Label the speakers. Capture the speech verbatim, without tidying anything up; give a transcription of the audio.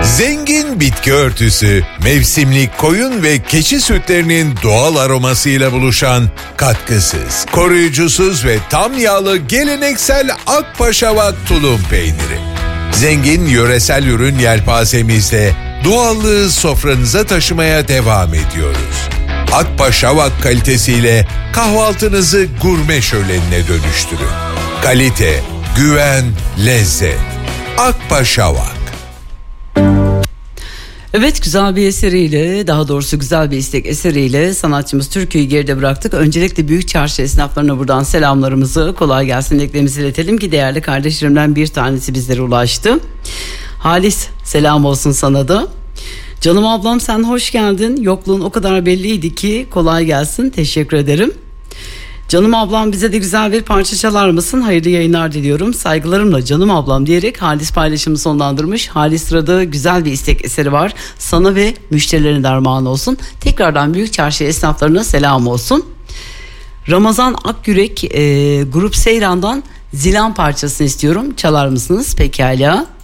Speaker 1: Zengin bitki örtüsü, mevsimlik koyun ve keçi sütlerinin doğal aromasıyla buluşan katkısız, koruyucusuz ve tam yağlı geleneksel Akpaşavak tulum peyniri. Zengin yöresel ürün yelpazemizle doğallığı sofranıza taşımaya devam ediyoruz. Akpaşavak kalitesiyle kahvaltınızı gurme şölenine dönüştürün. Kalite, güven, lezzet. Akpaşavak.
Speaker 2: Evet, güzel bir eseriyle, daha doğrusu güzel bir istek eseriyle sanatçımız Türkü'yü geride bıraktık. Öncelikle Büyük Çarşı esnaflarına buradan selamlarımızı, kolay gelsin dileklerimizi iletelim ki değerli kardeşlerimden bir tanesi bizlere ulaştı. Halis, selam olsun sana da. Canım ablam, sen hoş geldin. Yokluğun o kadar belliydi ki kolay gelsin. Teşekkür ederim. Canım ablam, bize de güzel bir parça çalar mısın? Hayırlı yayınlar diliyorum. Saygılarımla canım ablam diyerek Halis paylaşımı sonlandırmış. Halis sırada güzel bir istek eseri var. Sana ve müşterilerine derman olsun. Tekrardan Büyük Çarşı esnaflarına selam olsun. Ramazan Akyürek e, Grup Seyran'dan Zilan parçasını istiyorum. Çalar mısınız? Pekala.